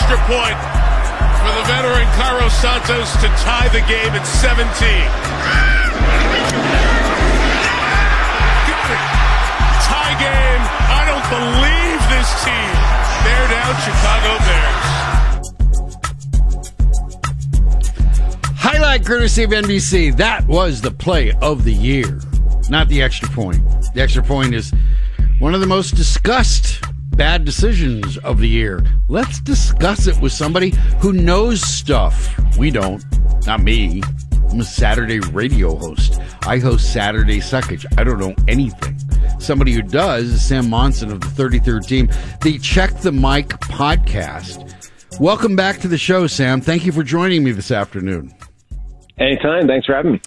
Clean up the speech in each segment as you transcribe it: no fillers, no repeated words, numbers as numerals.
extra point for the veteran Carlos Santos to tie the game at 17. Tie game. I don't believe this team. They're down, Chicago Bears. Highlight courtesy of NBC. That was the play of the year, not the extra point. The extra point is one of the most discussed bad decisions of the year. Let's discuss it with somebody who knows stuff. We don't. Not me. I'm a Saturday radio host. I host Saturday Suckage. I don't know anything. Somebody who does is Sam Monson of the 33rd Team, the Check the Mic podcast. Welcome back to the show, Sam. Thank you for joining me this afternoon. Anytime. Thanks for having me.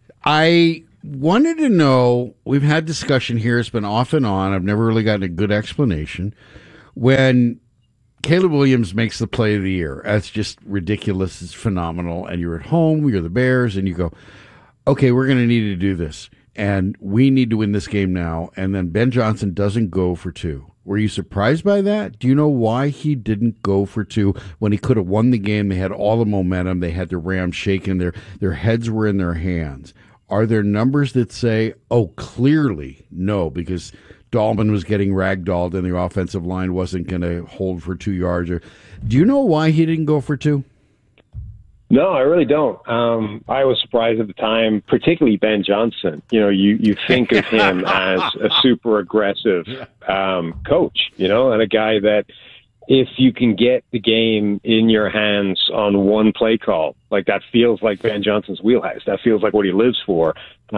I wanted to know, we've had discussion here. It's been off and on. I've never really gotten a good explanation. When Caleb Williams makes the play of the year, that's just ridiculous. It's phenomenal. And you're at home, you're the Bears, and you go, okay, we're going to need to do this. And we need to win this game now. And then Ben Johnson doesn't go for two. Were you surprised by that? Do you know why he didn't go for two when he could have won the game? They had all the momentum. They had the Rams shaking. Their heads were in their hands. Are there numbers that say, oh, clearly no, because Dahlman was getting ragdolled and the offensive line wasn't going to hold for 2 yards? Or do you know why he didn't go for two? No, I really don't. I was surprised at the time, particularly Ben Johnson. You know, you think of him as a super aggressive coach, you know, and a guy that if you can get the game in your hands on one play call, like that feels like Ben Johnson's wheelhouse. That feels like what he lives for.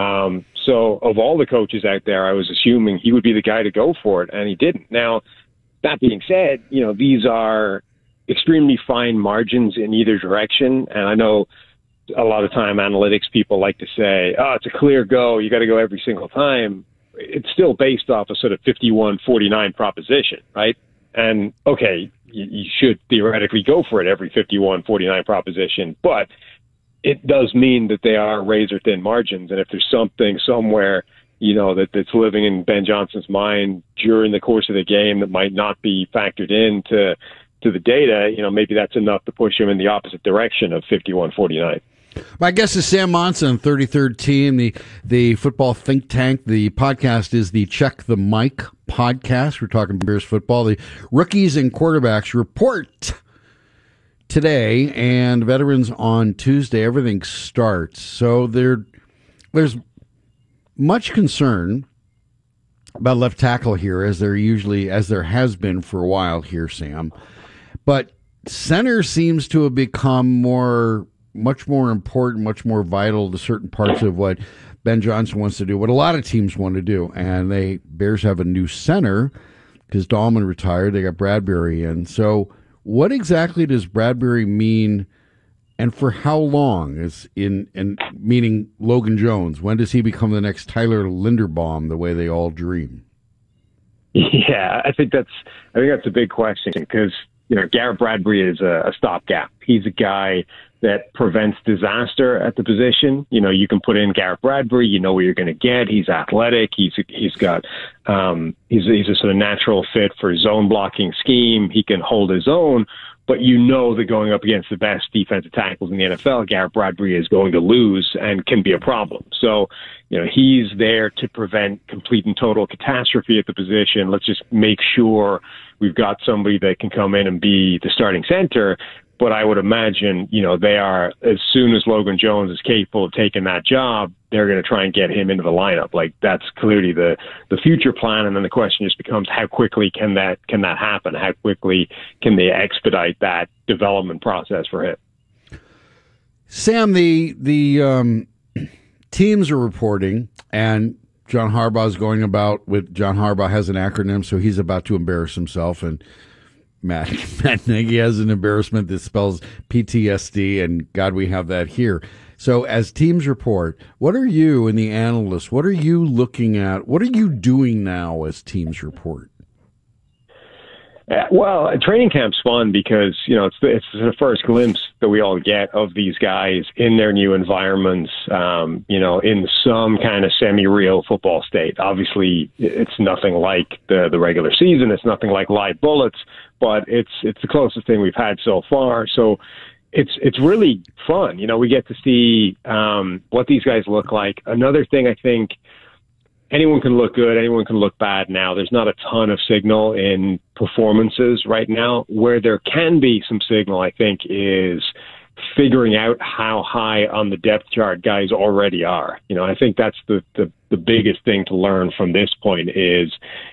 So of all the coaches out there, I was assuming he would be the guy to go for it, and he didn't. Now, that being said, you know, these are extremely fine margins in either direction. And I know a lot of time analytics people like to say, oh, it's a clear go. You got to go every single time. It's still based off a sort of 51-49 proposition, right? And okay, you should theoretically go for it every 51-49 proposition, but it does mean that they are razor thin margins. And if there's something somewhere, you know, that's living in Ben Johnson's mind during the course of the game that might not be factored into the data, you know, maybe that's enough to push him in the opposite direction of 51-49. My guest is Sam Monson, 33rd Team, the football think tank. The podcast is the Check the Mic podcast. We're talking Bears football. The rookies and quarterbacks report today, and veterans on Tuesday. Everything starts. So there's much concern about left tackle here, as there has been for a while here, Sam. But center seems to have become much more important, much more vital to certain parts of what Ben Johnson wants to do, what a lot of teams want to do. And Bears have a new center because Dahlman retired. They got Bradbury in. So what exactly does Bradbury mean, and for how long? Meaning Logan Jones. When does he become the next Tyler Linderbaum, the way they all dream? Yeah, I think that's a big question because, you know, Garrett Bradbury is a stopgap. He's a guy that prevents disaster at the position. You know, you can put in Garrett Bradbury, you know what you're going to get. He's athletic. He's a sort of natural fit for zone blocking scheme. He can hold his own, but you know that going up against the best defensive tackles in the NFL, Garrett Bradbury is going to lose and can be a problem. So, you know, he's there to prevent complete and total catastrophe at the position. Let's just make sure we've got somebody that can come in and be the starting center. But I would imagine, you know, they are, as soon as Logan Jones is capable of taking that job, they're going to try and get him into the lineup. Like, that's clearly the future plan. And then the question just becomes, how quickly can that happen? How quickly can they expedite that development process for him? Sam, the teams are reporting, and John Harbaugh is going about with John Harbaugh has an acronym, so he's about to embarrass himself, and Matt Nagy has an embarrassment that spells PTSD, and God, we have that here. So as teams report, what are you and the analysts, what are you looking at? What are you doing now as teams report? Well, training camp's fun because, you know, it's the first glimpse that we all get of these guys in their new environments, in some kind of semi-real football state. Obviously, it's nothing like the regular season. It's nothing like live bullets, but it's the closest thing we've had so far. So it's really fun. We get to see what these guys look like. Another thing, I think, anyone can look good, anyone can look bad now. There's not a ton of signal in performances right now. Where there can be some signal, I think, is figuring out how high on the depth chart guys already are. I think that's the biggest thing to learn from this point is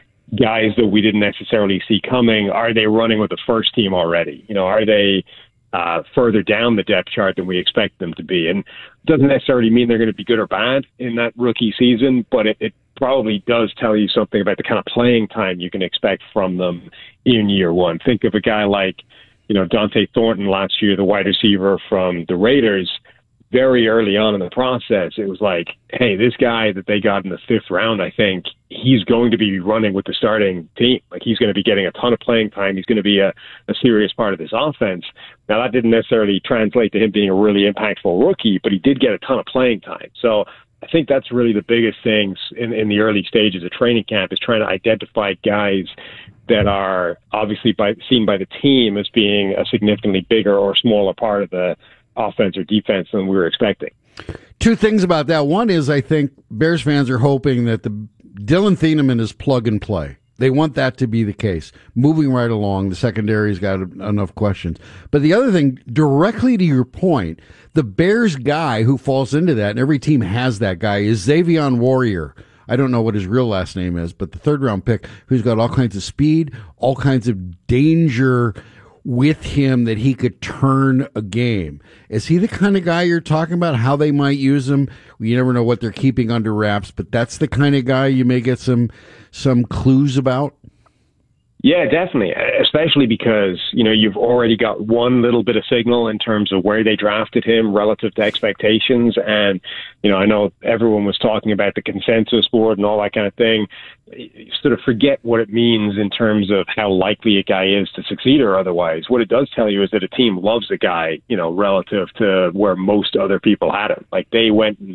guys that we didn't necessarily see coming. Are they running with the first team already? Are they further down the depth chart than we expect them to be? And it doesn't necessarily mean they're going to be good or bad in that rookie season, but it probably does tell you something about the kind of playing time you can expect from them in year one. Think of a guy like, Dante Thornton last year, the wide receiver from the Raiders. Very early on in the process, it was like, hey, this guy that they got in the 5th round, I think he's going to be running with the starting team. Like, he's going to be getting a ton of playing time. He's going to be a serious part of this offense. Now, that didn't necessarily translate to him being a really impactful rookie, but he did get a ton of playing time. So I think that's really the biggest things in the early stages of training camp, is trying to identify guys that are obviously seen by the team as being a significantly bigger or smaller part of the offense or defense than we were expecting. Two things about that. One is, I think Bears fans are hoping that the Dylan Thieneman is plug and play. They want that to be the case. Moving right along, the secondary's got enough questions. But the other thing, directly to your point, the Bears guy who falls into that, and every team has that guy, is Xavier Warrior. I don't know what his real last name is, but the 3rd-round pick who's got all kinds of speed, all kinds of danger with him that he could turn a game. Is he the kind of guy you're talking about, how they might use him? You never know what they're keeping under wraps, but that's the kind of guy you may get some clues about? Yeah, definitely, especially because, you've already got one little bit of signal in terms of where they drafted him relative to expectations. And, I know everyone was talking about the consensus board and all that kind of thing. You sort of forget what it means in terms of how likely a guy is to succeed or otherwise. What it does tell you is that a team loves a guy, relative to where most other people had him. Like, they went and,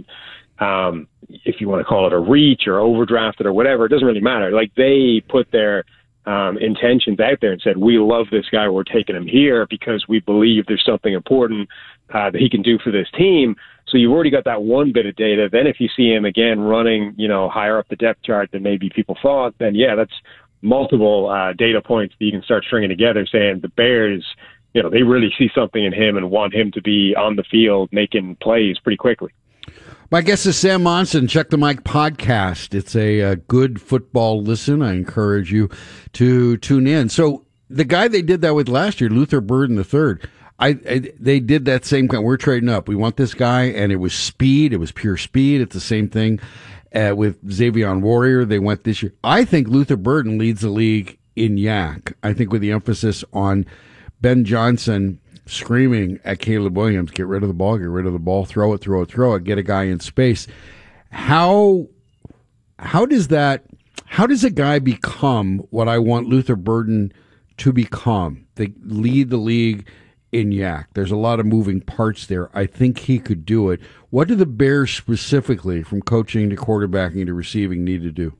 if you want to call it a reach or overdrafted or whatever, it doesn't really matter. Like, they put their intentions out there and said, we love this guy, we're taking him here because we believe there's something important that he can do for this team. So you've already got that one bit of data. Then if you see him again running, higher up the depth chart than maybe people thought, then yeah, that's multiple data points that you can start stringing together saying the Bears, they really see something in him and want him to be on the field making plays pretty quickly. My guest is Sam Monson, Check the Mike podcast. It's a good football listen. I encourage you to tune in. So the guy they did that with last year, Luther Burden III, they did that same kind. We're trading up. We want this guy, and it was speed. It was pure speed. It's the same thing with Xavier Warrior. They went this year. I think Luther Burden leads the league in yak. I think with the emphasis on Ben Johnson screaming at Caleb Williams, get rid of the ball, throw it, get a guy in space. How does a guy become what I want Luther Burden to become? They lead the league in yak. There's a lot of moving parts there. I think he could do it. What do the Bears specifically, from coaching to quarterbacking to receiving, need to do?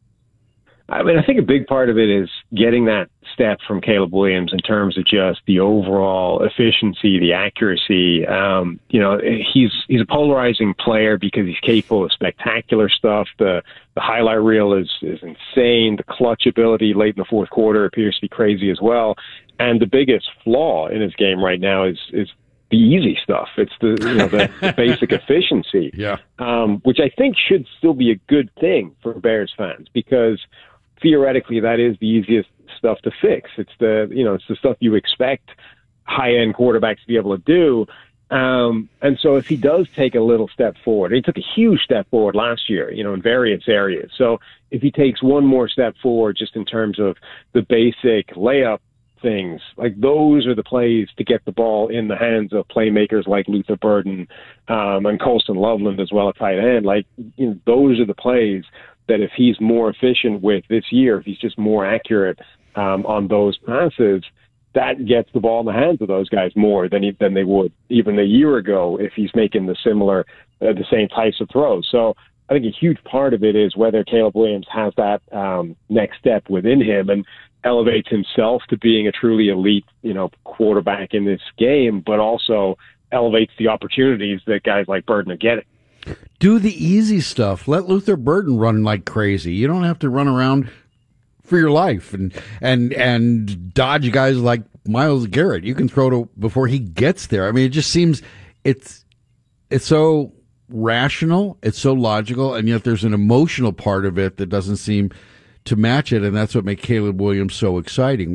I mean, I think a big part of it is getting that step from Caleb Williams in terms of just the overall efficiency, the accuracy. He's a polarizing player because he's capable of spectacular stuff. The highlight reel is insane. The clutch ability late in the 4th quarter appears to be crazy as well. And the biggest flaw in his game right now is the easy stuff. It's the basic efficiency, which I think should still be a good thing for Bears fans because theoretically that is the easiest stuff to fix. It's the stuff you expect high-end quarterbacks to be able to do. And so if he does take a little step forward, he took a huge step forward last year, in various areas. So if he takes one more step forward just in terms of the basic layup things, like those are the plays to get the ball in the hands of playmakers like Luther Burden and Colston Loveland as well at tight end. Those are the plays that if he's more efficient with this year, if he's just more accurate on those passes, that gets the ball in the hands of those guys more than they would even a year ago if he's making the same types of throws. So I think a huge part of it is whether Caleb Williams has that next step within him and elevates himself to being a truly elite, quarterback in this game, but also elevates the opportunities that guys like Burden are getting. Do the easy stuff. Let Luther Burden run like crazy. You don't have to run around for your life and dodge guys like Myles Garrett. You can throw to before he gets there. I mean, it just seems it's so rational, it's so logical, and yet there's an emotional part of it that doesn't seem to match it, and that's what makes Caleb Williams so exciting.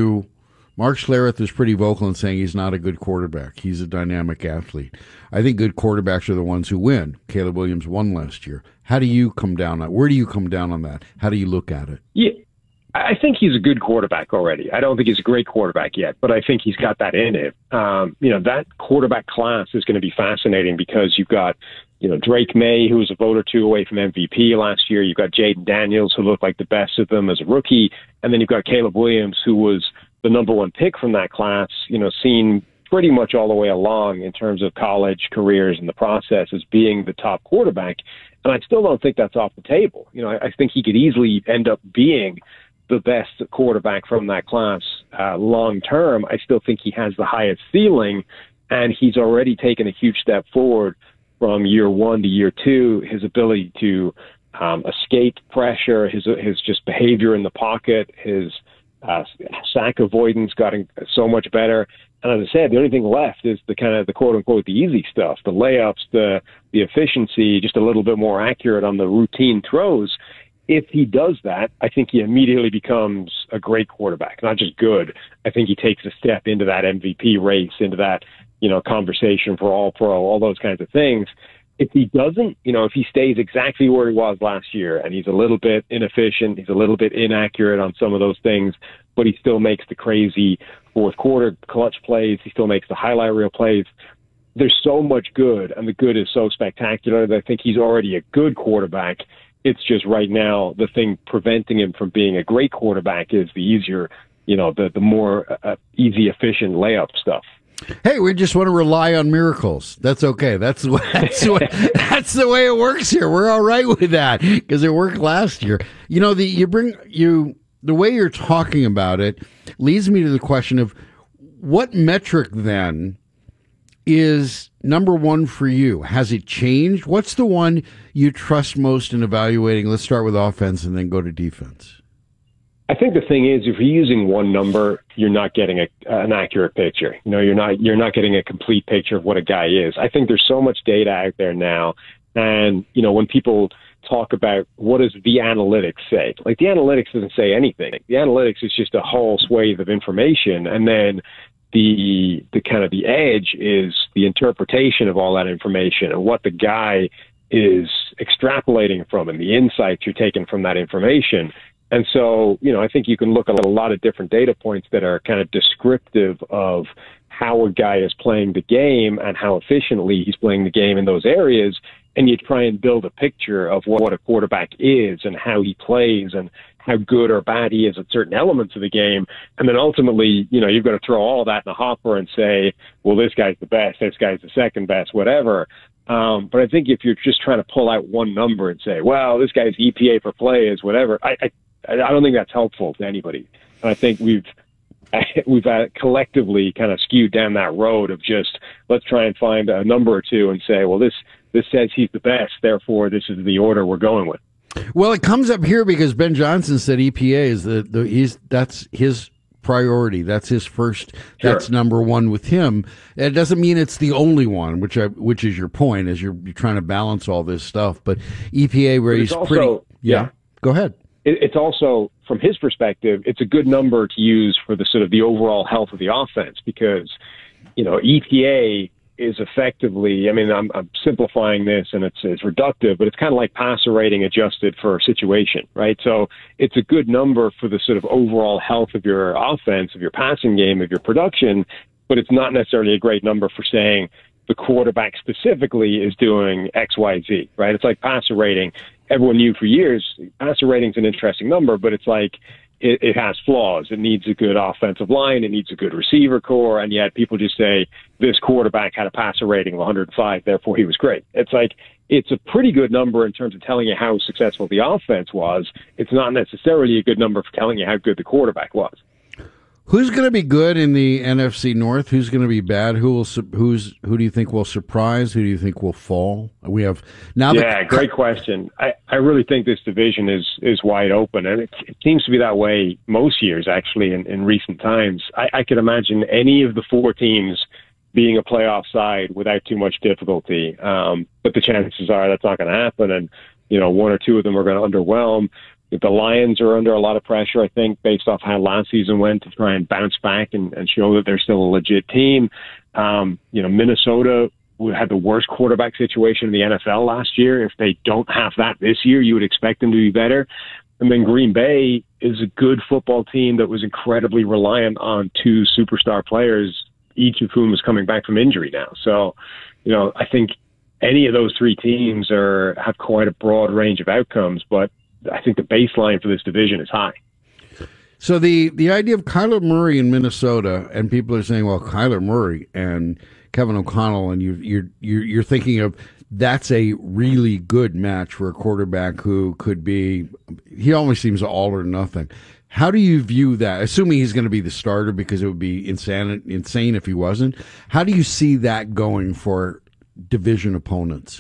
Mark Schlereth is pretty vocal in saying he's not a good quarterback. He's a dynamic athlete. I think good quarterbacks are the ones who win. Caleb Williams won last year. How do you come down on? Where do you come down on that? How do you look at it? Yeah, I think he's a good quarterback already. I don't think he's a great quarterback yet, but I think he's got that in him. That quarterback class is going to be fascinating because you've got, Drake May, who was a vote or two away from MVP last year. You've got Jaden Daniels, who looked like the best of them as a rookie. And then you've got Caleb Williams, who was the number one pick from that class, seen pretty much all the way along in terms of college careers and the process as being the top quarterback. And I still don't think that's off the table. I think he could easily end up being the best quarterback from that class long term. I still think he has the highest ceiling, and he's already taken a huge step forward from year one to year two. His ability to escape pressure, his just behavior in the pocket, his sack avoidance gotten so much better. And as I said, the only thing left is the kind of the quote unquote the easy stuff, the layups, the efficiency, just a little bit more accurate on the routine throws. If he does that, I think he immediately becomes a great quarterback, not just good. I think he takes a step into that MVP race, into that, conversation for all pro, all those kinds of things. If he doesn't, if he stays exactly where he was last year and he's a little bit inefficient, he's a little bit inaccurate on some of those things, but he still makes the crazy fourth quarter clutch plays, he still makes the highlight reel plays, there's so much good, and the good is so spectacular that I think he's already a good quarterback. It's just right now the thing preventing him from being a great quarterback is the easier, the more easy, efficient layup stuff. Hey, we just want to rely on miracles. That's okay. That's the way it works here. We're all right with that because it worked last year. The way you're talking about it leads me to the question of what metric then is number one for you? Has it changed? What's the one you trust most in evaluating? Let's start with offense and then go to defense. I think the thing is, if you're using one number, you're not getting an accurate picture. You're not getting a complete picture of what a guy is. I think there's so much data out there now, and when people talk about what does the analytics say, like the analytics doesn't say anything. The analytics is just a whole swathe of information, and then the kind of the edge is the interpretation of all that information and what the guy is extrapolating from and the insights you're taking from that information. And so, I think you can look at a lot of different data points that are kind of descriptive of how a guy is playing the game and how efficiently he's playing the game in those areas. And you try and build a picture of what a quarterback is and how he plays and how good or bad he is at certain elements of the game. And then ultimately, you've got to throw all that in the hopper and say, well, this guy's the best, this guy's the second best, whatever. But I think if you're just trying to pull out one number and say, well, this guy's EPA per play is whatever, I don't think that's helpful to anybody. And I think we've collectively kind of skewed down that road of just let's try and find a number or two and say, well, this says he's the best, therefore this is the order we're going with. Well, it comes up here because Ben Johnson said EPA is that's his priority. That's his first. Sure. That's number one with him. It doesn't mean it's the only one, which is your point, as you're trying to balance all this stuff. But EPA raised pretty. Yeah. Go ahead. It's also, from his perspective, it's a good number to use for the sort of the overall health of the offense because, EPA is effectively, I'm simplifying this and it's reductive, but it's kind of like passer rating adjusted for situation, right? So it's a good number for the sort of overall health of your offense, of your passing game, of your production, but it's not necessarily a great number for saying the quarterback specifically is doing X, Y, Z, right? It's like passer rating. Everyone knew for years, passer rating is an interesting number, but it's like, it has flaws. It needs a good offensive line. It needs a good receiver core. And yet people just say this quarterback had a passer rating of 105, therefore he was great. It's like, it's a pretty good number in terms of telling you how successful the offense was. It's not necessarily a good number for telling you how good the quarterback was. Who's going to be good in the NFC North? Who's going to be bad? Who do you think will surprise? Who do you think will fall? We have now. Yeah, great question. I really think this division is wide open, and it seems to be that way most years, actually, in recent times. I could imagine any of the four teams being a playoff side without too much difficulty. But the chances are that's not going to happen, and one or two of them are going to underwhelm. The Lions are under a lot of pressure, I think, based off how last season went, to try and bounce back and show that they're still a legit team. Minnesota had the worst quarterback situation in the NFL last year. If they don't have that this year, you would expect them to be better. And then Green Bay is a good football team that was incredibly reliant on two superstar players, each of whom is coming back from injury now. So, I think any of those three teams have quite a broad range of outcomes, but I think the baseline for this division is high. So the idea of Kyler Murray in Minnesota, and people are saying, well, Kyler Murray and Kevin O'Connell, and you're thinking of that's a really good match for a quarterback who could be. He almost seems all or nothing. How do you view that? Assuming he's going to be the starter, because it would be insane if he wasn't. How do you see that going for division opponents?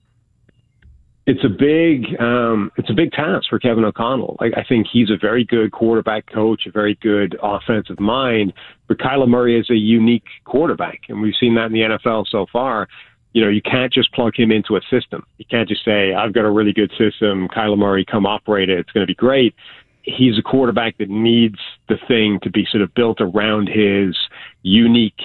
It's a big task for Kevin O'Connell. I think he's a very good quarterback coach, a very good offensive mind, but Kyler Murray is a unique quarterback, and we've seen that in the NFL so far. You can't just plug him into a system. You can't just say, I've got a really good system, Kyler Murray, come operate it, it's going to be great. He's a quarterback that needs the thing to be sort of built around his unique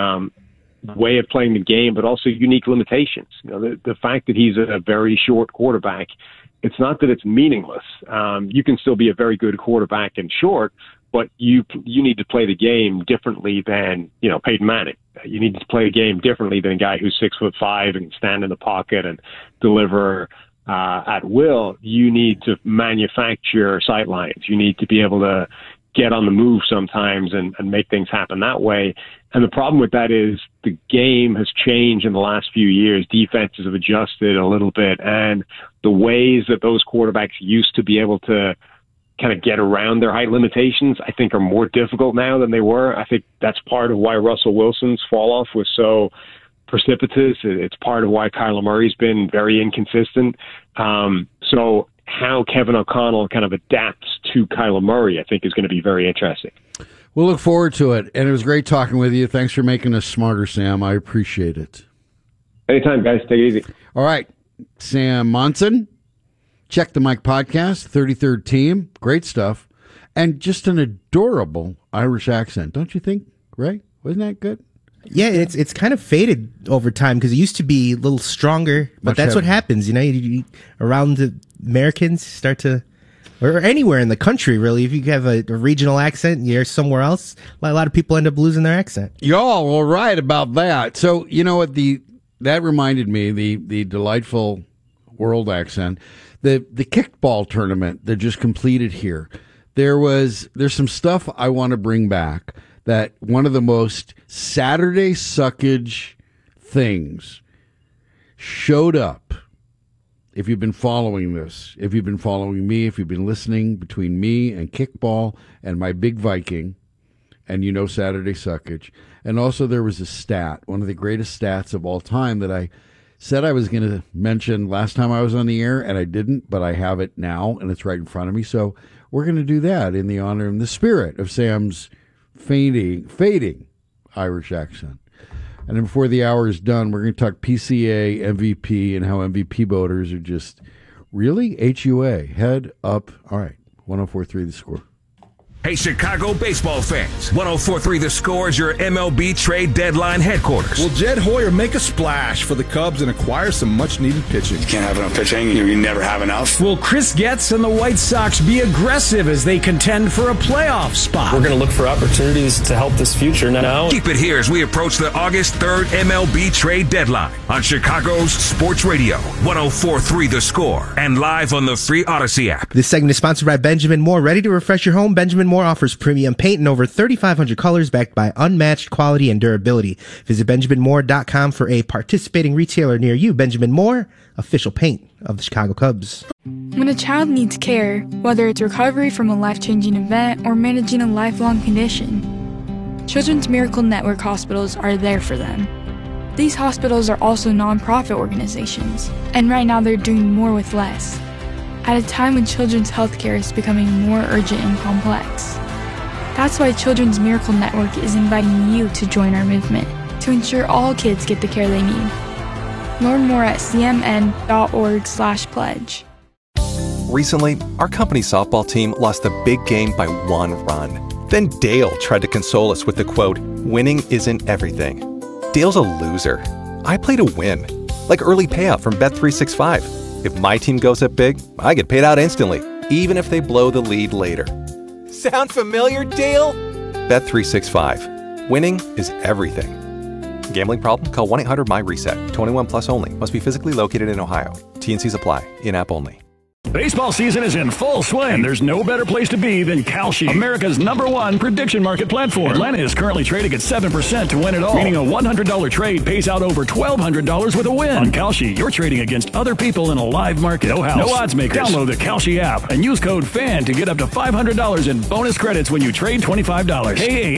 way of playing the game, but also unique limitations. The fact that he's a very short quarterback, it's not that it's meaningless. You can still be a very good quarterback and short, but you need to play the game differently than Peyton Manning. You need to play the game differently than a guy who's 6'5" and can stand in the pocket and deliver at will. You need to manufacture sightlines. You need to be able to get on the move sometimes and make things happen that way. And the problem with that is the game has changed in the last few years. Defenses have adjusted a little bit, and the ways that those quarterbacks used to be able to kind of get around their height limitations, I think, are more difficult now than they were. I think that's part of why Russell Wilson's fall off was so precipitous. It's part of why Kyler Murray's been very inconsistent. So how Kevin O'Connell kind of adapts to Kyler Murray, I think, is going to be very interesting. We'll look forward to it. And it was great talking with you. Thanks for making us smarter, Sam. I appreciate it. Anytime, guys. Take it easy. All right. Sam Monson, Check the Mic podcast, 33rd team. Great stuff. And just an adorable Irish accent. Don't you think, Ray? Wasn't that good? Yeah, it's kind of faded over time because it used to be a little stronger, but that's what happens. You around the Americans start to, or anywhere in the country, really, if you have a regional accent and you're somewhere else, a lot of people end up losing their accent. Y'all were right about that. So, you know what, that reminded me, the delightful world accent, the kickball tournament that just completed here. There's some stuff I want to bring back. That one of the most Saturday suckage things showed up. If you've been following this, if you've been following me, if you've been listening between me and kickball and my big Viking, and Saturday suckage. And also there was a stat, one of the greatest stats of all time that I said I was going to mention last time I was on the air, and I didn't, but I have it now, and it's right in front of me. So we're going to do that in the honor and the spirit of Sam's fading Irish accent. And then before the hour is done, we're going to talk PCA, MVP, and how MVP voters are just really HUA, head up. All right, 104.3 The Score. Hey, Chicago baseball fans. 104.3 The Score is your MLB trade deadline headquarters. Will Jed Hoyer make a splash for the Cubs and acquire some much-needed pitching? You can't have enough pitching. You never have enough. Will Chris Getz and the White Sox be aggressive as they contend for a playoff spot? We're going to look for opportunities to help this future now. Keep it here as we approach the August 3rd MLB trade deadline on Chicago's Sports Radio, 104.3 The Score, and live on the free Odyssey app. This segment is sponsored by Benjamin Moore. Ready to refresh your home? Benjamin Moore offers premium paint in over 3,500 colors backed by unmatched quality and durability. Visit BenjaminMoore.com for a participating retailer near you. Benjamin Moore, official paint of the Chicago Cubs. When a child needs care, whether it's recovery from a life-changing event or managing a lifelong condition, Children's Miracle Network hospitals are there for them. These hospitals are also nonprofit organizations, and right now they're doing more with less. At a time when children's healthcare is becoming more urgent and complex. That's why Children's Miracle Network is inviting you to join our movement to ensure all kids get the care they need. Learn more at cmn.org/pledge. Recently, our company's softball team lost a big game by 1 run. Then Dale tried to console us with the quote, "Winning isn't everything." Dale's a loser. I play to win, like early payout from Bet365. If my team goes up big, I get paid out instantly, even if they blow the lead later. Sound familiar, Dale? Bet365. Winning is everything. Gambling problem? Call 1-800-MY-RESET. 21 plus only. Must be physically located in Ohio. T&Cs apply. In-app only. Baseball season is in full swing, and there's no better place to be than Kalshi, America's #1 prediction market platform. Atlanta is currently trading at 7% to win it all, meaning a $100 trade pays out over $1,200 with a win. On Kalshi, you're trading against other people in a live market. No house, no odds makers. Download the Kalshi app and use code FAN to get up to $500 in bonus credits when you trade $25.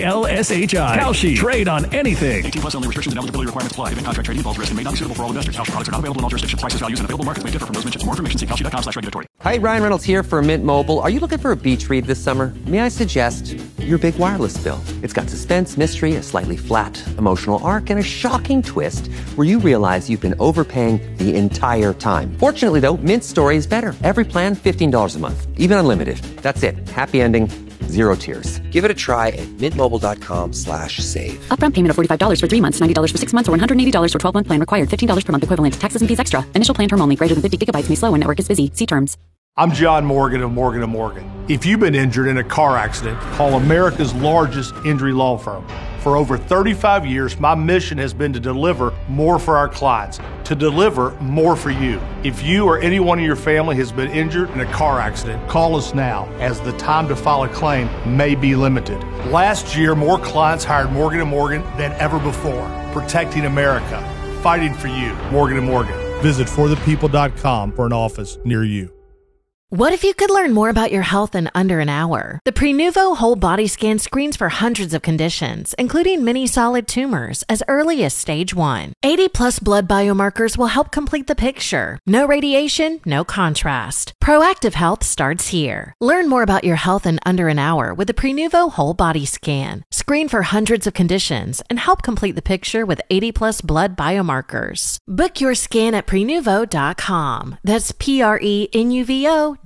KALSHI. Kalshi. Trade on anything. 18 plus only. Restrictions and eligibility requirements apply. Event contract trading involves risk and may not be suitable for all investors. Kalshi products are not available in all jurisdictions. Prices, values, and available markets may differ from those mentioned. For more information, see kalshi.com/regulatory. Hi, Ryan Reynolds here for Mint Mobile. Are you looking for a beach read this summer? May I suggest your big wireless bill? It's got suspense, mystery, a slightly flat emotional arc, and a shocking twist where you realize you've been overpaying the entire time. Fortunately, though, Mint's story is better. Every plan, $15 a month. Even unlimited. That's it. Happy ending. Zero tears. Give it a try at mintmobile.com/save. Upfront payment of $45 for 3 months, $90 for 6 months, or $180 for 12-month plan required. $15 per month equivalent. Taxes and fees extra. Initial plan term only. Greater than 50 gigabytes may slow when network is busy. See terms. I'm John Morgan of Morgan & Morgan. If you've been injured in a car accident, call America's largest injury law firm. For over 35 years, my mission has been to deliver more for our clients, to deliver more for you. If you or anyone in your family has been injured in a car accident, call us now, as the time to file a claim may be limited. Last year, more clients hired Morgan & Morgan than ever before, protecting America, fighting for you. Morgan & Morgan. Visit forthepeople.com for an office near you. What if you could learn more about your health in under an hour? The Prenuvo Whole Body Scan screens for hundreds of conditions, including many solid tumors, as early as stage 1. 80-plus blood biomarkers will help complete the picture. No radiation, no contrast. Proactive health starts here. Learn more about your health in under an hour with the Prenuvo Whole Body Scan. Screen for hundreds of conditions and help complete the picture with 80-plus blood biomarkers. Book your scan at Prenuvo.com. That's Prenuvo.com.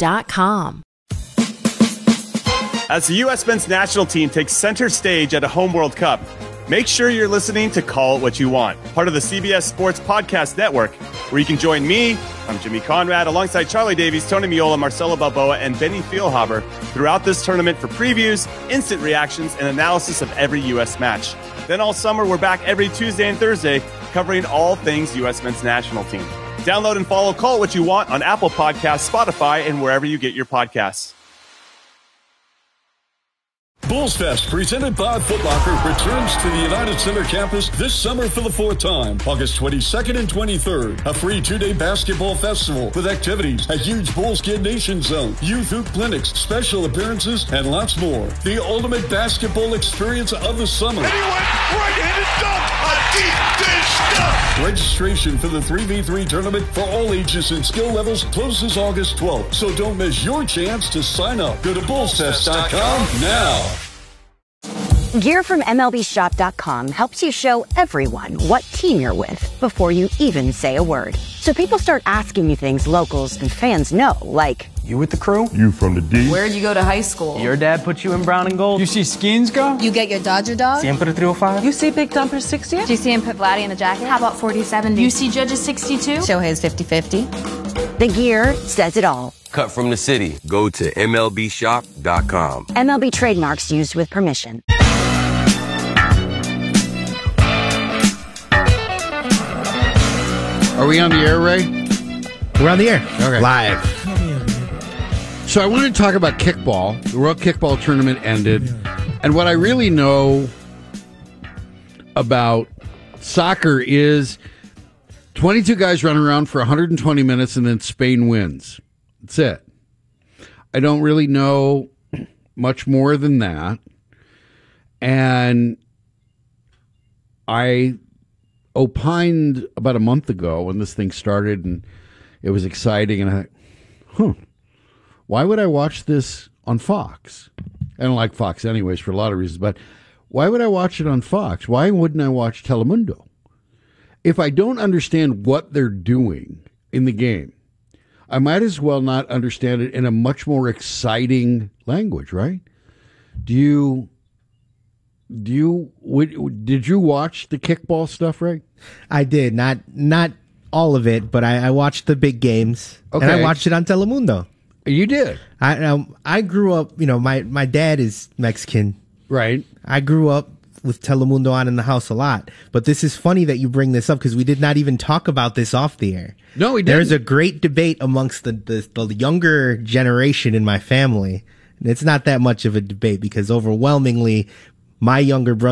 As the U.S. men's national team takes center stage at a home World Cup, make sure you're listening to Call It What You Want, part of the CBS Sports Podcast Network, where you can join me, I'm Jimmy Conrad, alongside Charlie Davies, Tony Miola, Marcelo Balboa, and Benny Feilhaber throughout this tournament for previews, instant reactions, and analysis of every U.S. match. Then all summer, we're back every Tuesday and Thursday, covering all things U.S. men's national team. Download and follow Call It What You Want on Apple Podcasts, Spotify, and wherever you get your podcasts. Bulls Fest, presented by Foot Locker, returns to the United Center campus this summer for the 4th time, August 22nd and 23rd. A free 2-day basketball festival with activities, a huge Bulls Kid Nation zone, youth hoop clinics, special appearances, and lots more. The ultimate basketball experience of the summer. And he went right-handed dunk, a deep dish dunk. Registration for the 3v3 tournament for all ages and skill levels closes August 12th, so don't miss your chance to sign up. Go to bullsfest.com now. Gear from MLBShop.com helps you show everyone what team you're with before you even say a word. So people start asking you things locals and fans know, like, you with the crew? You from the D? Where'd you go to high school? Your dad put you in brown and gold? You see Skins go? You get your Dodger dog? Siempre 305? You see Big Dumper 60? Do you see him put Vladdy in the jacket? How about 40-70? You see Judges 62? Shohei's 50-50. The gear says it all. Cut from the city. Go to MLBShop.com. MLB trademarks used with permission. Are we on the air, Ray? We're on the air. Okay. Live. So I wanted to talk about kickball. The World Kickball Tournament ended. And what I really know about soccer is 22 guys run around for 120 minutes and then Spain wins. That's it. I don't really know much more than that. And I opined about a month ago when this thing started and it was exciting, and I thought, why would I watch this on Fox? I don't like Fox anyways for a lot of reasons, but why would I watch it on Fox? Why wouldn't I watch Telemundo? If I don't understand what they're doing in the game, I might as well not understand it in a much more exciting language, right? Did you watch the kickball stuff, Ray? I did. Not all of it, but I watched the big games. Okay. And I watched it on Telemundo. You did? I grew up, my dad is Mexican. Right. I grew up with Telemundo on in the house a lot. But this is funny that you bring this up because we did not even talk about this off the air. No, we didn't. There's a great debate amongst the younger generation in my family. And it's not that much of a debate because overwhelmingly my younger brother